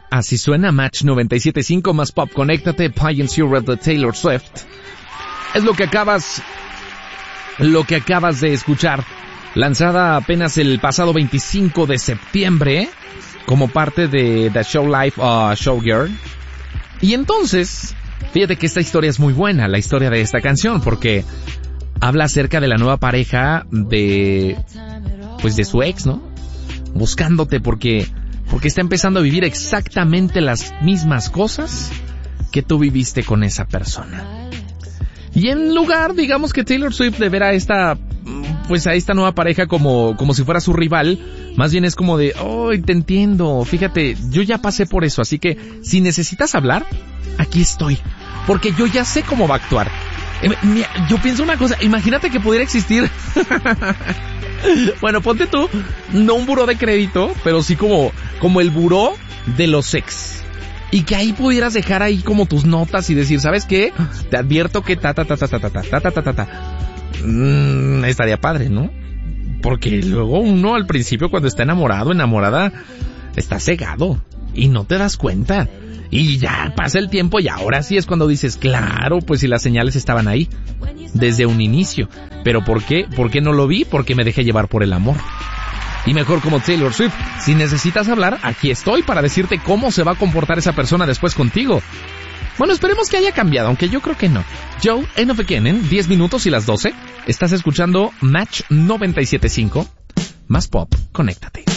Así suena Match 97.5 más pop. Conéctate, Pie Red de Taylor Swift. Es lo que acabas de escuchar. Lanzada apenas el pasado 25 de septiembre como parte de The Show Live Showgirl. Y entonces, fíjate que esta historia es muy buena, la historia de esta canción, porque habla acerca de la nueva pareja de su ex, ¿no? Buscándote porque está empezando a vivir exactamente las mismas cosas que tú viviste con esa persona. Y en lugar, digamos, que Taylor Swift de ver a esta nueva pareja como si fuera su rival, más bien es como de, te entiendo, fíjate, yo ya pasé por eso, así que si necesitas hablar, aquí estoy, porque yo ya sé cómo va a actuar. Yo pienso una cosa, imagínate que pudiera existir, bueno, ponte tú, no un buró de crédito, pero sí como el buró de los ex. Y que ahí pudieras dejar ahí como tus notas y decir, ¿sabes qué? Te advierto que estaría padre, ¿no? Porque luego uno al principio cuando está enamorada, está cegado y no te das cuenta. Y ya pasa el tiempo y ahora sí es cuando dices, claro, pues si las señales estaban ahí desde un inicio. Pero ¿por qué? ¿Por qué no lo vi? Porque me dejé llevar por el amor. Y mejor como Taylor Swift, si necesitas hablar, aquí estoy para decirte cómo se va a comportar esa persona después contigo. Bueno, esperemos que haya cambiado, aunque yo creo que no. Joe, End of a Cannon, 10 minutos y las 12. Estás escuchando Match 97.5. Más pop, conéctate.